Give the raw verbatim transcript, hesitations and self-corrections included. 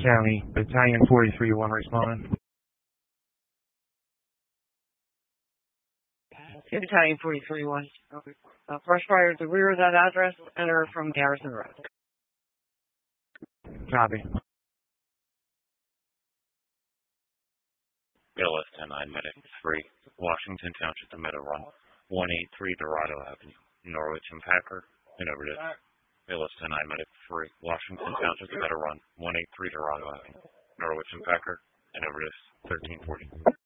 County, Battalion forty-three one responding. Battalion forty-three one. Uh, brush fire at the rear of that address, enter from Garrison Road. Copy. L S ten nine Medic three, Washington Township to Meadow Run, one eighty-three Dorado Avenue, Norwich and Packer, and over to L S ten nine Medic three, Washington Township to Meadow Run, one eighty-three Dorado Avenue, Norwich and Packer, and over to thirteen forty.